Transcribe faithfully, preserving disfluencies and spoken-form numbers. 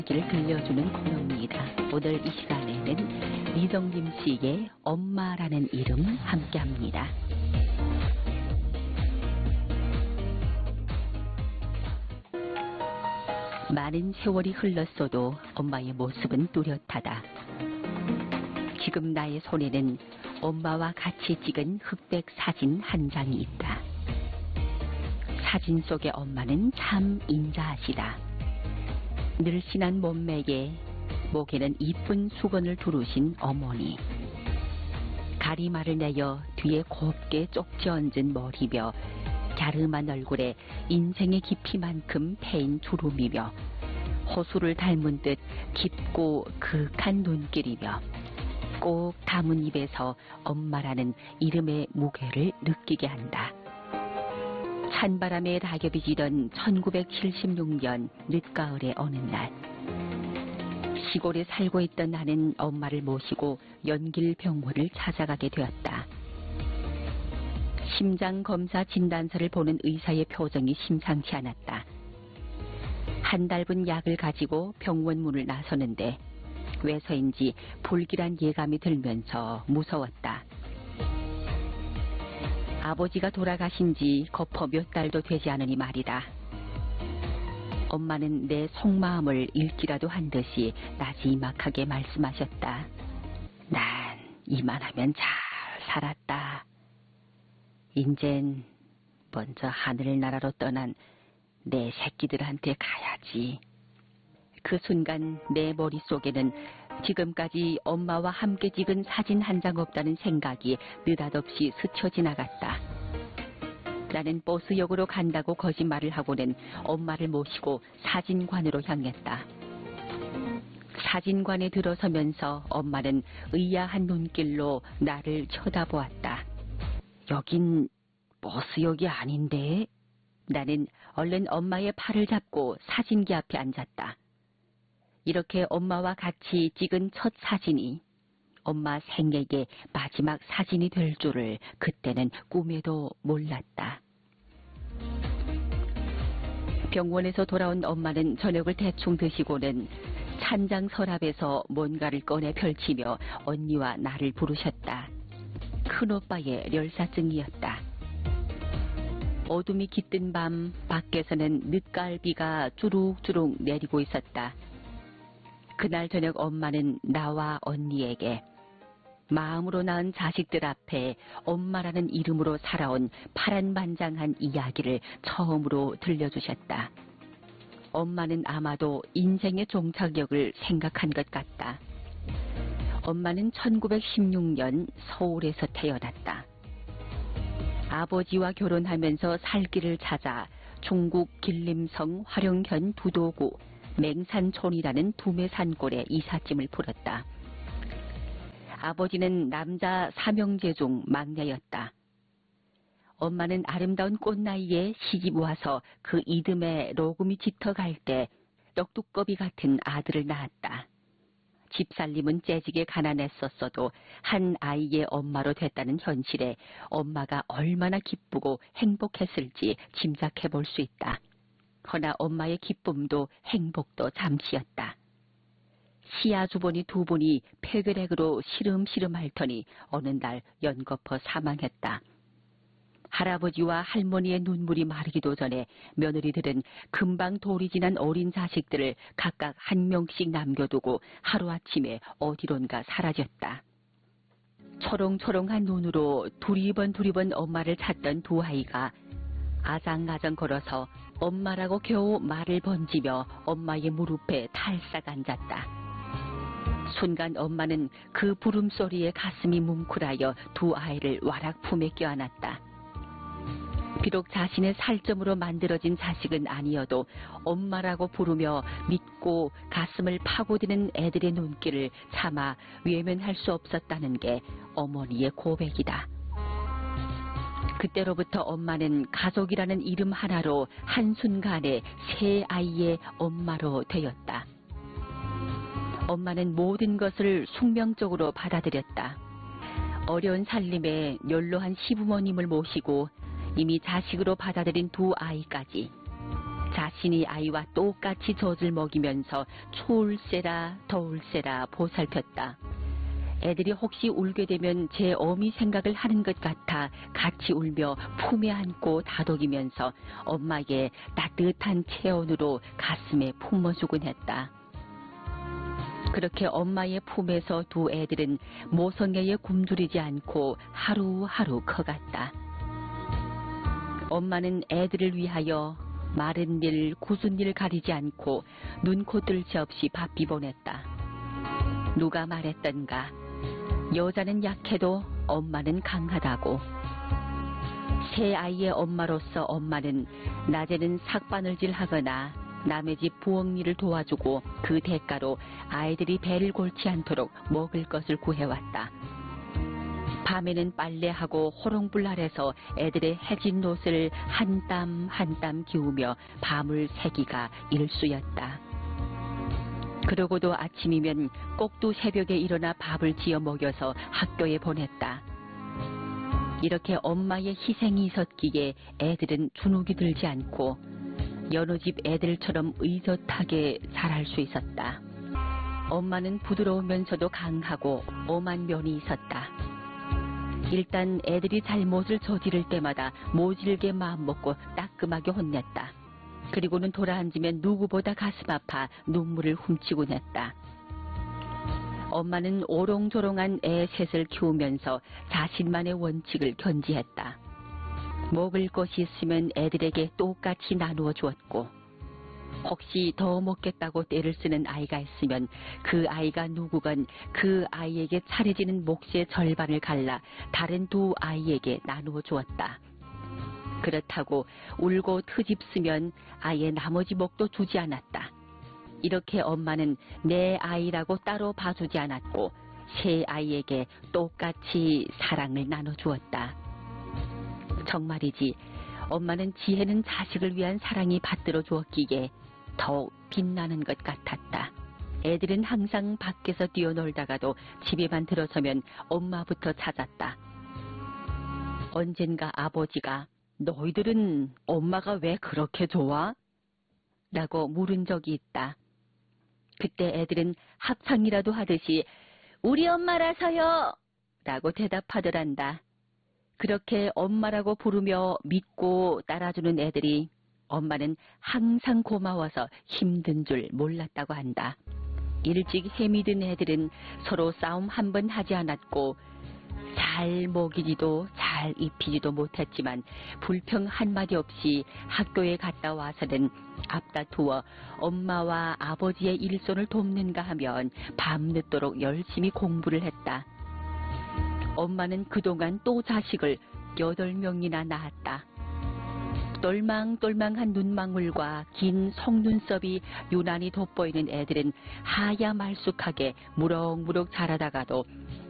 를 들려주는 코너입니다. 오늘 이 시간에는 이정림 씨의 엄마라는 이름 함께합니다. 많은 세월이 흘렀어도 엄마의 모습은 뚜렷하다. 지금 나의 손에는 엄마와 같이 찍은 흑백 사진 한 장이 있다. 사진 속의 엄마는 참 인자하시다. 늘씬한 몸매에 목에는 이쁜 수건을 두르신 어머니. 가리마를 내어 뒤에 곱게 쪽지 얹은 머리며 갸름한 얼굴에 인생의 깊이만큼 패인 주름이며 호수를 닮은 듯 깊고 그윽한 눈길이며 꼭 담은 입에서 엄마라는 이름의 무게를 느끼게 한다. 찬바람에 낙엽이 지던 천구백칠십육 년 늦가을의 어느 날, 시골에 살고 있던 나는 엄마를 모시고 연길병원을 찾아가게 되었다. 심장검사 진단서를 보는 의사의 표정이 심상치 않았다. 한 달분 약을 가지고 병원 문을 나서는데 왜서인지 불길한 예감이 들면서 무서웠다. 아버지가 돌아가신 지 거퍼 몇 달도 되지 않으니 말이다. 엄마는 내 속마음을 읽기라도 한 듯이 나지막하게 말씀하셨다. 난 이만하면 잘 살았다. 인젠 먼저 하늘나라로 떠난 내 새끼들한테 가야지. 그 순간 내 머릿속에는 지금까지 엄마와 함께 찍은 사진 한 장 없다는 생각이 느닷없이 스쳐 지나갔다. 나는 버스역으로 간다고 거짓말을 하고는 엄마를 모시고 사진관으로 향했다. 사진관에 들어서면서 엄마는 의아한 눈길로 나를 쳐다보았다. 여긴 버스역이 아닌데? 나는 얼른 엄마의 팔을 잡고 사진기 앞에 앉았다. 이렇게 엄마와 같이 찍은 첫 사진이 엄마 생애의 마지막 사진이 될 줄을 그때는 꿈에도 몰랐다. 병원에서 돌아온 엄마는 저녁을 대충 드시고는 찬장 서랍에서 뭔가를 꺼내 펼치며 언니와 나를 부르셨다. 큰오빠의 렬사증이었다. 어둠이 깃든 밤 밖에서는 늦가을 비가 주룩주룩 내리고 있었다. 그날 저녁 엄마는 나와 언니에게 마음으로 낳은 자식들 앞에 엄마라는 이름으로 살아온 파란만장한 이야기를 처음으로 들려주셨다. 엄마는 아마도 인생의 종착역을 생각한 것 같다. 엄마는 천구백십육 년 서울에서 태어났다. 아버지와 결혼하면서 살 길을 찾아 중국 길림성 화룡현 부도구 맹산촌이라는 두메산골에 이삿짐을 풀었다. 아버지는 남자 삼형제 중 막내였다. 엄마는 아름다운 꽃나이에 시집 와서 그 이듬해 로금이 짙어갈 때 떡두꺼비 같은 아들을 낳았다. 집살림은 째지게 가난했었어도 한 아이의 엄마로 됐다는 현실에 엄마가 얼마나 기쁘고 행복했을지 짐작해 볼 수 있다. 허나 엄마의 기쁨도 행복도 잠시였다. 시아주버니 두 분이 폐결핵으로 시름시름 앓더니 어느 날 연거푸 사망했다. 할아버지와 할머니의 눈물이 마르기도 전에 며느리들은 금방 돌이 지난 어린 자식들을 각각 한 명씩 남겨두고 하루아침에 어디론가 사라졌다. 초롱초롱한 눈으로 두리번 두리번 엄마를 찾던 두 아이가 아장아장 걸어서 엄마라고 겨우 말을 번지며 엄마의 무릎에 탈싹 앉았다. 순간 엄마는 그 부름소리에 가슴이 뭉클하여 두 아이를 와락 품에 껴안았다. 비록 자신의 살점으로 만들어진 자식은 아니어도 엄마라고 부르며 믿고 가슴을 파고드는 애들의 눈길을 차마 외면할 수 없었다는 게 어머니의 고백이다. 그때로부터 엄마는 가족이라는 이름 하나로 한순간에 세 아이의 엄마로 되었다. 엄마는 모든 것을 숙명적으로 받아들였다. 어려운 살림에 연로한 시부모님을 모시고 이미 자식으로 받아들인 두 아이까지 자신이 아이와 똑같이 젖을 먹이면서 추울세라 더울세라 보살폈다. 애들이 혹시 울게 되면 제 어미 생각을 하는 것 같아 같이 울며 품에 안고 다독이면서 엄마의 따뜻한 체온으로 가슴에 품어주곤 했다. 그렇게 엄마의 품에서 두 애들은 모성애에 굶주리지 않고 하루하루 커갔다. 엄마는 애들을 위하여 마른 일, 굳은 일 가리지 않고 눈코 뜰 새 없이 바삐 보냈다. 누가 말했던가 여자는 약해도 엄마는 강하다고. 새 아이의 엄마로서 엄마는 낮에는 삭바늘질하거나 남의 집 부엌 일을 도와주고 그 대가로 아이들이 배를 골치 않도록 먹을 것을 구해왔다. 밤에는 빨래하고 호롱불 아래서 애들의 해진 옷을 한 땀 한 땀 기우며 밤을 새기가 일수였다. 그러고도 아침이면 꼭두 새벽에 일어나 밥을 지어 먹여서 학교에 보냈다. 이렇게 엄마의 희생이 있었기에 애들은 주눅이 들지 않고 여느 집 애들처럼 의젓하게 자랄 수 있었다. 엄마는 부드러우면서도 강하고 엄한 면이 있었다. 일단 애들이 잘못을 저지를 때마다 모질게 마음먹고 따끔하게 혼냈다. 그리고는 돌아앉으면 누구보다 가슴 아파 눈물을 훔치곤 했다. 엄마는 오롱조롱한 애 셋을 키우면서 자신만의 원칙을 견지했다. 먹을 것이 있으면 애들에게 똑같이 나누어 주었고 혹시 더 먹겠다고 떼를 쓰는 아이가 있으면 그 아이가 누구건 그 아이에게 차려지는 몫의 절반을 갈라 다른 두 아이에게 나누어 주었다. 그렇다고 울고 트집 쓰면 아예 나머지 몫도 주지 않았다. 이렇게 엄마는 내 아이라고 따로 봐주지 않았고 세 아이에게 똑같이 사랑을 나눠주었다. 정말이지 엄마는 지혜는 자식을 위한 사랑이 받들어 주었기에 더욱 빛나는 것 같았다. 애들은 항상 밖에서 뛰어놀다가도 집에만 들어서면 엄마부터 찾았다. 언젠가 아버지가 너희들은 엄마가 왜 그렇게 좋아? 라고 물은 적이 있다. 그때 애들은 합창이라도 하듯이 우리 엄마라서요! 라고 대답하더란다. 그렇게 엄마라고 부르며 믿고 따라주는 애들이 엄마는 항상 고마워서 힘든 줄 몰랐다고 한다. 일찍 해미 든 애들은 서로 싸움 한 번 하지 않았고 잘 먹이지도 잘 입히지도 못했지만 불평 한마디 없이 학교에 갔다 와서는 앞다투어 엄마와 아버지의 일손을 돕는가 하면 밤늦도록 열심히 공부를 했다. 엄마는 그동안 또 자식을 여덟 명이나 낳았다. 똘망똘망한 눈망울과 긴 속눈썹이 유난히 돋보이는 애들은 하야 말쑥하게 무럭무럭 자라다가도